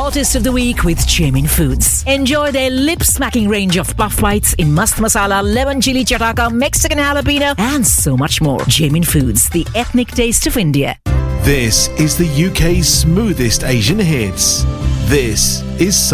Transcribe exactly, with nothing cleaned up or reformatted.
taste of the week with Jamin Foods. Enjoy their lip-smacking range of puff bites in mast masala, lemon chili chataka, Mexican jalapeno, and so much more. Jamin Foods, the ethnic taste of India. This is the U K's smoothest Asian hits. This is